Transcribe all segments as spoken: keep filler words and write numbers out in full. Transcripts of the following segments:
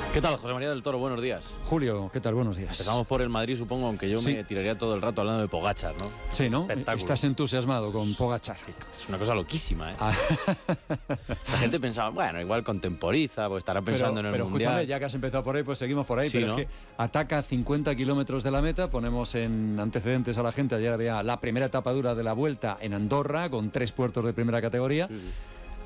¿Qué tal, José María del Toro? Buenos días. Julio, ¿qué tal? Buenos días. Empezamos por el Madrid, supongo, aunque yo sí. me tiraría todo el rato hablando de Pogačar, ¿no? Sí, ¿no? Estás entusiasmado con Pogačar. Es una cosa loquísima, ¿eh? Ah. La gente pensaba, bueno, igual contemporiza, pues estará pensando pero, en el pero Mundial. Pero escúchame, ya que has empezado por ahí, pues seguimos por ahí. Sí, pero ¿no? es que ataca a cincuenta kilómetros de la meta. Ponemos en antecedentes a la gente. Ayer había la primera etapa dura de la Vuelta en Andorra, con tres puertos de primera categoría. Sí, sí.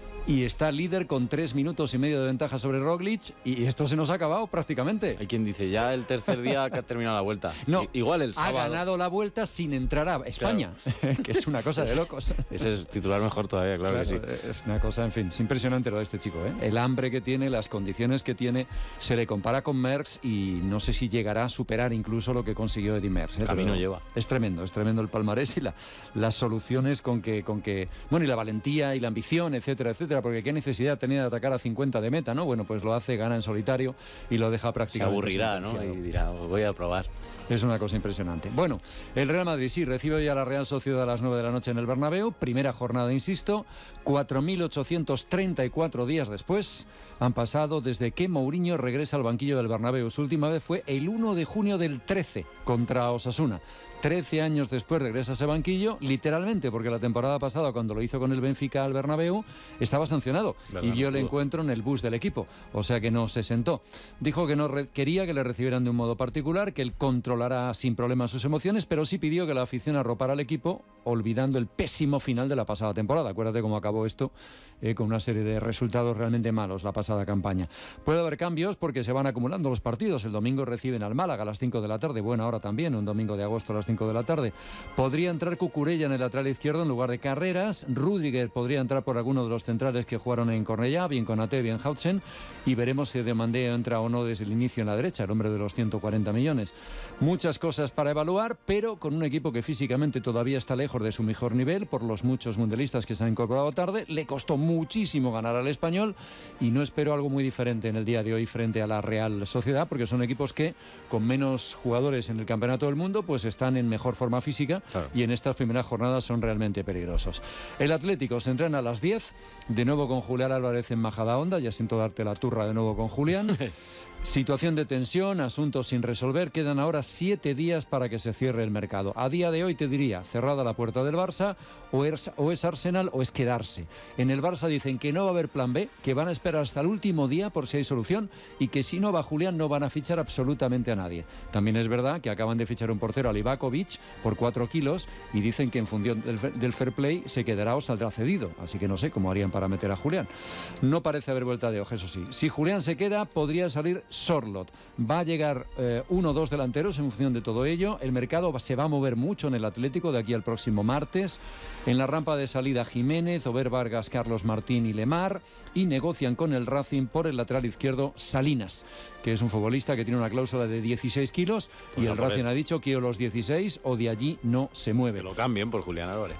Y está líder con tres minutos y medio de ventaja sobre Roglic, y esto se nos ha acabado prácticamente. Hay quien dice, ya el tercer día que ha terminado la Vuelta. No, I igual el sábado. Ha ganado la Vuelta sin entrar a España, claro. Que es una cosa de locos. Ese es titular mejor todavía, claro, claro que sí. Es una cosa, en fin, es impresionante lo de este chico, ¿eh? El hambre que tiene, las condiciones que tiene, se le compara con Merckx y no sé si llegará a superar incluso lo que consiguió Eddy Merckx, ¿eh? Camino lleva. Es tremendo, es tremendo el palmarés y la, las soluciones con que, con que, bueno, y la valentía y la ambición, etcétera, etcétera, porque qué necesidad tenía de atacar a cincuenta de meta, ¿no? Bueno, pues lo hace, gana en solitario y lo deja prácticamente. Se aburrirá, ¿no? Y dirá, voy a probar. Es una cosa impresionante. Bueno, el Real Madrid sí recibe hoy a la Real Sociedad a las nueve de la noche en el Bernabéu. Primera jornada, insisto, cuatro mil ochocientos treinta y cuatro días después han pasado desde que Mourinho regresa al banquillo del Bernabéu. Su última vez fue el uno de junio del trece contra Osasuna. Trece años después regresa a ese banquillo, literalmente, porque la temporada pasada, cuando lo hizo con el Benfica al Bernabéu, estaba sancionado y vio el encuentro en el bus del equipo, o sea que no se sentó. Dijo que no quería que le recibieran de un modo particular, que él controlará sin problemas sus emociones, pero sí pidió que la afición arropara al equipo, olvidando el pésimo final de la pasada temporada. Acuérdate cómo acabó esto, eh, con una serie de resultados realmente malos la pasada campaña. Puede haber cambios porque se van acumulando los partidos. El domingo reciben al Málaga a las cinco de la tarde, buena hora también, un domingo de agosto a las cinco de la tarde. Podría entrar Cucurella en el lateral izquierdo en lugar de Carreras. Rüdiger podría entrar por alguno de los centrales que jugaron en Cornellá, bien Konaté, bien Hautzen, y veremos si Demandé entra o no desde el inicio en la derecha, el hombre de los ciento cuarenta millones. Muchas cosas para evaluar, pero con un equipo que físicamente todavía está lejos de su mejor nivel por los muchos mundialistas que se han incorporado tarde. Le costó muchísimo ganar al Español y no espero algo muy diferente en el día de hoy frente a la Real Sociedad, porque son equipos que con menos jugadores en el Campeonato del Mundo pues están en mejor forma física, claro. Y en estas primeras jornadas son realmente peligrosos. El Atlético se entrena a las diez, de nuevo con Julián Álvarez en Majadahonda. Ya siento darte la turra de nuevo con Julián. Situación de tensión, asuntos sin resolver. Quedan ahora siete días para que se cierre el mercado. A día de hoy te diría, cerrada la puerta del Barça, o es, o es Arsenal o es quedarse. En el Barça dicen que no va a haber plan B, que van a esperar hasta el último día por si hay solución y que si no va Julián no van a fichar absolutamente a nadie. También es verdad que acaban de fichar un portero a Livakovic por cuatro kilos y dicen que en función del, del fair play se quedará o saldrá cedido. Así que no sé cómo harían para meter a Julián. No parece haber vuelta de hoja, eso sí. Si Julián se queda, podría salir Sorloth. Va a llegar eh, uno o dos delanteros en función de todo ello. El mercado se va a mover mucho en el Atlético de aquí al próximo martes. En la rampa de salida Jiménez, Ober Vargas, Carlos Martín y Lemar, y negocian con el Racing por el lateral izquierdo Salinas, que es un futbolista que tiene una cláusula de dieciséis kilos, pues y el Racing ha dicho que o los dieciséis o de allí no se mueve. Que lo cambien por Julián Álvarez.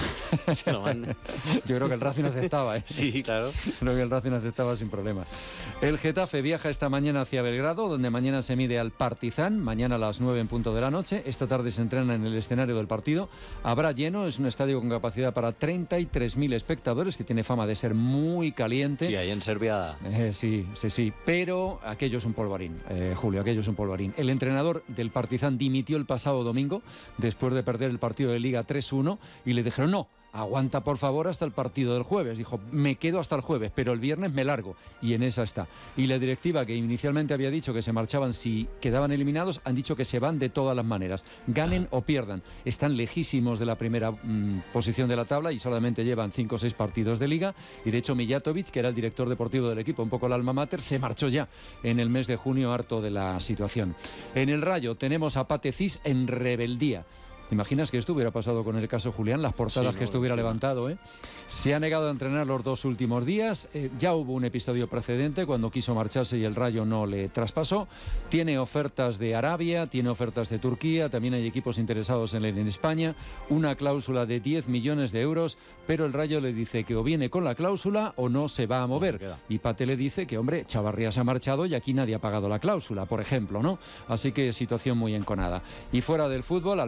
Se lo mande. Yo creo que el Racing aceptaba, ¿eh? Sí, claro. Creo que el Racing aceptaba sin problemas. El Getafe viaja esta mañana hacia Belgrado, donde mañana se mide al Partizan, mañana a las nueve en punto de la noche. Esta tarde se entrena en el escenario del partido. Habrá lleno, es un estadio con capacidad para treinta y tres mil espectadores, que tiene fama de ser muy caliente. Sí, ahí en Serbia. Eh, sí, sí, sí. Pero aquello es un polvorín, eh, Julio, aquello es un polvorín. El entrenador del Partizan dimitió el pasado domingo, después de perder el partido de Liga tres uno, y le dijeron no. Aguanta por favor hasta el partido del jueves. Dijo, me quedo hasta el jueves, pero el viernes me largo. Y en esa está. Y la directiva, que inicialmente había dicho que se marchaban si quedaban eliminados, han dicho que se van de todas las maneras, ganen o pierdan. Están lejísimos de la primera mmm, posición de la tabla y solamente llevan cinco o seis partidos de liga. Y de hecho Mijatovic, que era el director deportivo del equipo, un poco el alma mater, se marchó ya en el mes de junio, harto de la situación. En el Rayo tenemos a Pate Cis en rebeldía. ¿Te imaginas que esto hubiera pasado con el caso Julián? Las portadas sí, no, que esto hubiera sí. levantado, ¿eh? Se ha negado a entrenar los dos últimos días. Eh, ya hubo un episodio precedente cuando quiso marcharse y el Rayo no le traspasó. Tiene ofertas de Arabia, tiene ofertas de Turquía, también hay equipos interesados en él en España. Una cláusula de diez millones de euros, pero el Rayo le dice que o viene con la cláusula o no se va a mover. No y Pate le dice que, hombre, Chavarría se ha marchado y aquí nadie ha pagado la cláusula, por ejemplo, ¿no? Así que situación muy enconada. Y fuera del fútbol, al margen de lo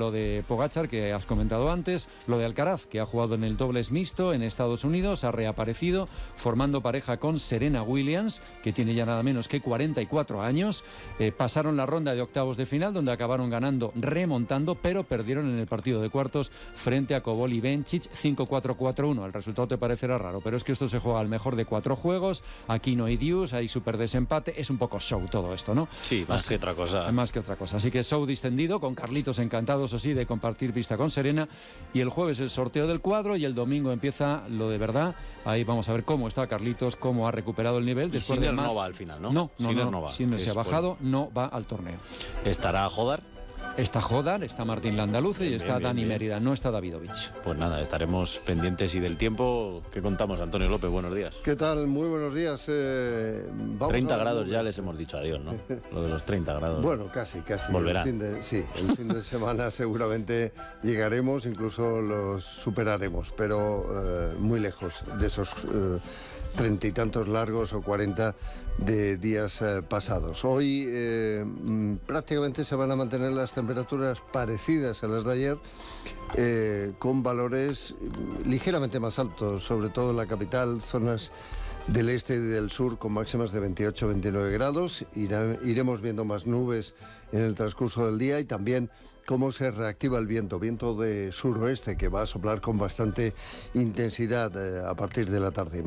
lo de Pogačar, que has comentado antes, lo de Alcaraz, que ha jugado en el dobles mixto en Estados Unidos, ha reaparecido formando pareja con Serena Williams, que tiene ya nada menos que cuarenta y cuatro años. Eh, pasaron la ronda de octavos de final, donde acabaron ganando, remontando, pero perdieron en el partido de cuartos frente a Kobol y Bencic cinco cuatro cuatro uno. El resultado te parecerá raro, pero es que esto se juega al mejor de cuatro juegos. Aquí no hay deuce, hay súper desempate. Es un poco show todo esto, ¿no? Sí, más Así, que otra cosa. Más que otra cosa. Así que show distendido, con Carlitos encantados, o sí, de compartir pista con Serena. Y el jueves el sorteo del cuadro y el domingo empieza lo de verdad. Ahí vamos a ver cómo está Carlitos, cómo ha recuperado el nivel. Y Después Sinner de más... no va al final, ¿no? No, no, Sinner no, no va. Sinner se ha bajado, por... no va al torneo. ¿Estará Jodar? Está Jodar, está Martín Landaluce y Bien, está bien, Dani bien. Mérida, no está Davidovich. Pues nada, estaremos pendientes y del tiempo. ¿Qué contamos, Antonio López? Buenos días. ¿Qué tal? Muy buenos días. Eh, vamos treinta a las grados nubes. ya les hemos dicho adiós, ¿no? Lo de los treinta grados. Bueno, casi, casi. Volverá. El fin de, sí, el fin de semana seguramente llegaremos, incluso los superaremos, pero eh, muy lejos de esos eh, treinta y tantos largos o cuarenta de días eh, pasados. Hoy eh, mm, prácticamente se van a mantener las temperaturas parecidas a las de ayer, eh, con valores ligeramente más altos, sobre todo en la capital, zonas del este y del sur con máximas de veintiocho a veintinueve grados. Irá, iremos viendo más nubes en el transcurso del día y también cómo se reactiva el viento, viento de suroeste que va a soplar con bastante intensidad eh, a partir de la tarde.